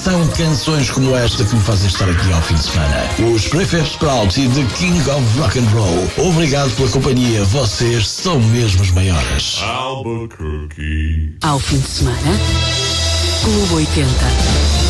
são canções como esta que me fazem estar aqui ao fim de semana. Os Prefab Sprout e The King of Rock and Roll. Obrigado pela companhia, vocês são mesmo os maiores. Albuquerque. Ao fim de semana, Clube 80.